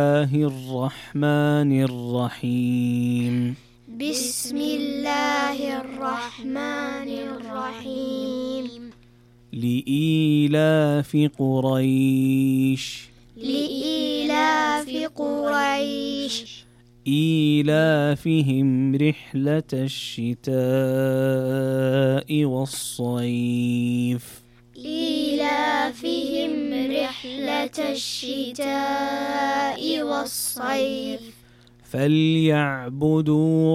الله الرحمن الرحيم بسم الله الرحمن الرحيم لإيلاف قريش لإيلاف قريش إيلافهم رحلة الشتاء والصيف إيلافهم رحلة الشتاء والصيف فليعبدوا